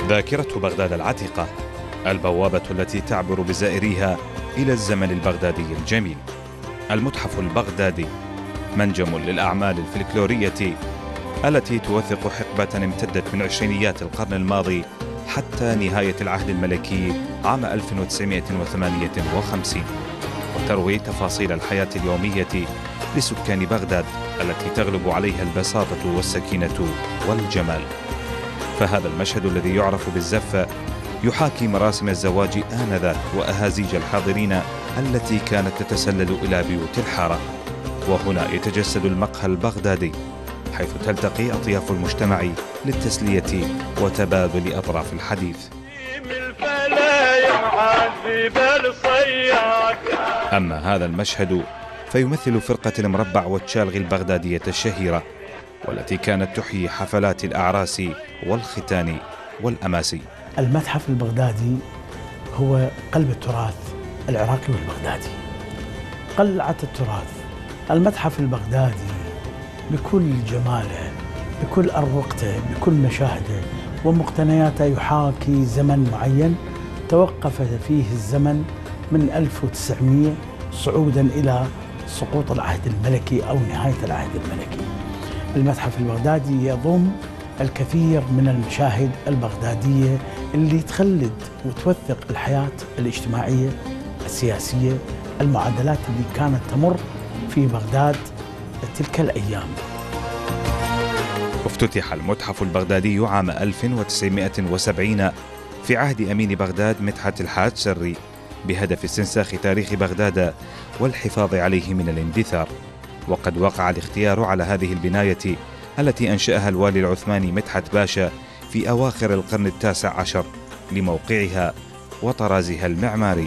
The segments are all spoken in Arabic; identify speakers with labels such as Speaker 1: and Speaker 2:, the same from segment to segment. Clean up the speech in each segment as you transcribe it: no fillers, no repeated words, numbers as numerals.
Speaker 1: ذاكرة بغداد العتيقة، البوابة التي تعبر بزائريها إلى الزمن البغدادي الجميل. المتحف البغدادي منجم للأعمال الفلكلورية التي توثق حقبة امتدت من عشرينيات القرن الماضي حتى نهاية العهد الملكي عام 1958، وتروي تفاصيل الحياة اليومية لسكان بغداد التي تغلب عليها البساطة والسكينة والجمال. فهذا المشهد الذي يعرف بالزفة يحاكي مراسم الزواج آنذاك وأهازيج الحاضرين التي كانت تتسلل إلى بيوت الحارة. وهنا يتجسد المقهى البغدادي، حيث تلتقي أطياف المجتمع للتسلية وتبادل أطراف الحديث. أما هذا المشهد فيمثل فرقة المربع والتشالغي البغدادية الشهيرة، والتي كانت تحيي حفلات الأعراس والختان والأماسي.
Speaker 2: المتحف البغدادي هو قلب التراث العراقي والبغدادي، قلعة التراث. المتحف البغدادي بكل جماله، بكل أروقته، بكل مشاهده ومقتنياته يحاكي زمن معين توقف فيه الزمن من 1900 صعودا إلى سقوط العهد الملكي أو نهاية العهد الملكي. المتحف البغدادي يضم الكثير من المشاهد البغدادية اللي تخلد وتوثق الحياة الاجتماعية السياسية، المعادلات اللي كانت تمر في بغداد تلك الأيام.
Speaker 1: افتتح المتحف البغدادي عام 1970 في عهد أمين بغداد مدحت الحاج سري، بهدف استنساخ تاريخ بغداد والحفاظ عليه من الاندثار. وقد وقع الاختيار على هذه البناية التي أنشأها الوالي العثماني مدحت باشا في أواخر القرن التاسع عشر لموقعها وطرازها المعماري.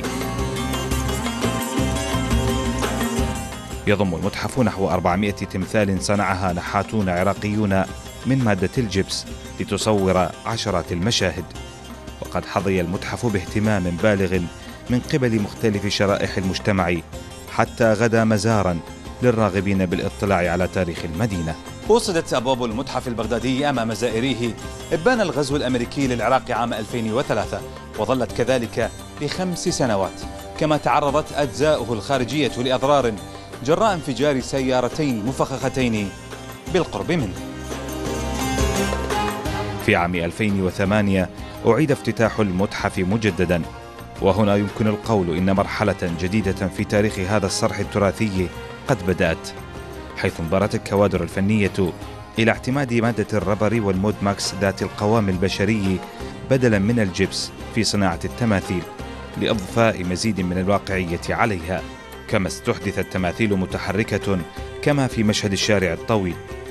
Speaker 1: يضم المتحف نحو 400 تمثال صنعها نحاتون عراقيون من مادة الجبس لتصور عشرات المشاهد. وقد حظي المتحف باهتمام بالغ من قبل مختلف شرائح المجتمع، حتى غدا مزارا للراغبين بالاطلاع على تاريخ المدينة.
Speaker 3: وصدت أبواب المتحف البغدادي أمام زائريه إبان الغزو الأمريكي للعراق عام 2003، وظلت كذلك ل5 سنوات، كما تعرضت أجزاؤه الخارجية لأضرار جراء انفجار سيارتين مفخختين بالقرب منه.
Speaker 1: في عام 2008 أعيد افتتاح المتحف مجددا، وهنا يمكن القول إن مرحلة جديدة في تاريخ هذا الصرح التراثي قد بدأت، حيث انظرت الكوادر الفنية إلى اعتماد مادة الربر والمود ماكس ذات القوام البشري بدلا من الجبس في صناعة التماثيل، لإضفاء مزيد من الواقعية عليها. كما استحدثت تماثيل متحركة كما في مشهد الشارع الطويل،